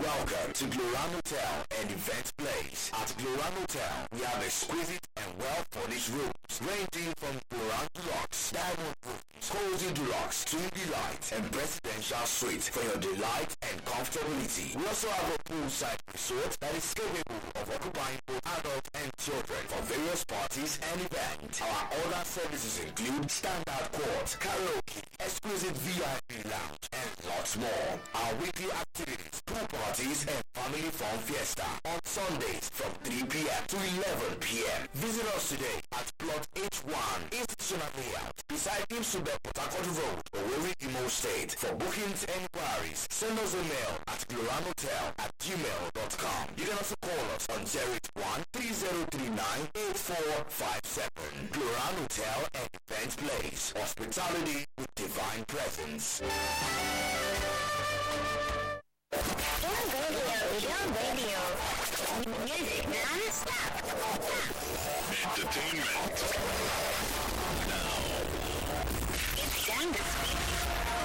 Welcome to Gloran Hotel and Event Place. At Gloran Hotel, we have exquisite and well-furnished rooms ranging from Gloran Deluxe, Diamond Rooms, Cozy Deluxe, Twin Delight, and Presidential Suite for your delight and comfortability. We also have a poolside resort that is capable of occupying both adults and children for various parties and events. Our other services include standard court, karaoke, exclusive VIP lounge, and lots more. Our weekly activities, pool parties, and family fun fiesta on Sundays from 3 p.m. to 11 p.m. Visit us today at Plot H1 Institutional Layout beside Imsube Port Harcourt Road, Owerri, Imo State. For bookings and inquiries, send us a mail at gloranhotel@gmail.com. You can also call us on 081-3039-8457. Gloran Hotel and Event Place. Hospitality with divine presence. Your radio. Music non-stop.